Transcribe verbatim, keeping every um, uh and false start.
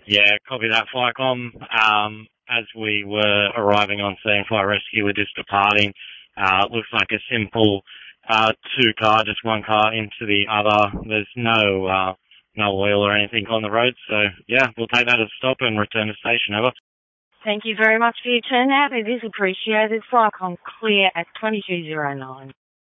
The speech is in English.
Yeah, copy that, Flycom. Um, as we were arriving on scene, Fire Rescue were just departing. Uh, it looks like a simple uh, two car, just one car into the other. There's no uh, no oil or anything on the road, so yeah, we'll take that as a stop and return to station. Over. Thank you very much for your turnout. It is appreciated. Flycom clear at twenty-two oh nine.